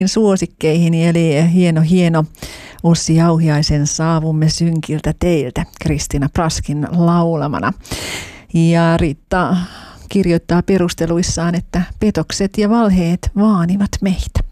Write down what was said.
suosikkeihin, eli hieno Ossi Jauhiaisen Saavumme synkiltä teiltä Kristiina Praskin laulamana. Ja Riitta kirjoittaa perusteluissaan, että petokset ja valheet vaanivat meitä.